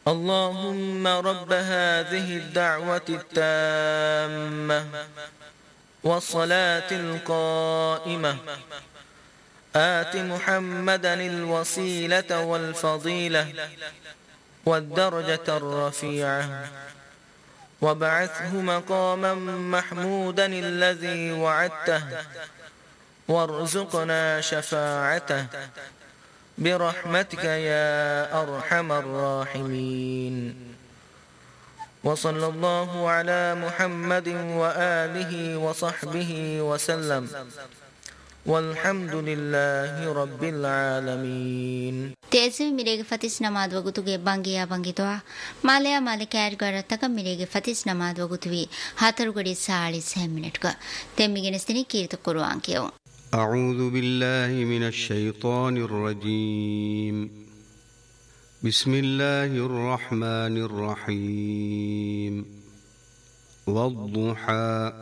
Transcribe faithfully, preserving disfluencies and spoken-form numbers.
اللهم رب هذه الدعوة التامة والصلاة القائمة آت محمدا الوسيلة والفضيلة والدرجة الرفيعة وابعثه مقاما محمودا الذي وعدته وارزقنا شفاعته برحمتك يا أرحم الراحمين. وصلى الله على محمد وآله وصحبه وسلم والحمد لله رب العالمين. تيزي ميريغ فتيس نماد وغتوغي بانگيا بانگيتوا ماليا مالكار غرتك ميريغ فتيس نماد وغتوي هاتر غدي ساعي سه منٹ کا تميگنستني كيرت قرآن كيو. أعوذ بالله من الشيطان الرجيم. بسم الله الرحمن الرحيم. والضحى